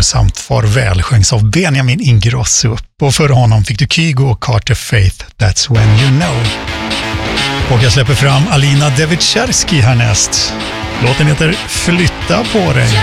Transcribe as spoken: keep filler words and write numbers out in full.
samt Farväl sjöngs av Benjamin Ingrosso. Och för honom fick du Kygo och Carter Faith, That's When You Know. Och jag släpper fram Alina Devicharski härnäst. Låten heter Flytta på dig.